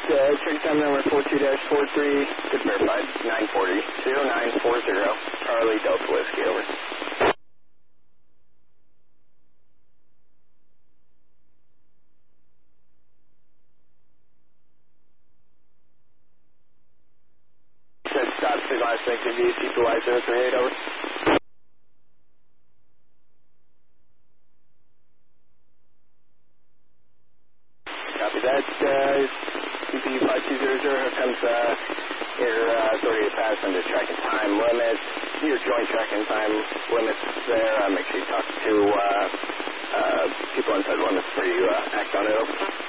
check time number 42-43, good verified, 940, 0940, Charlie Delta Whiskey, over. Said stop to last activity, CPY 038, over. Copy that, CPU 5200, here comes your authority to pass under track and time limits. Your joint track and time limits there. Make sure you talk to people inside limits before you act on it, over.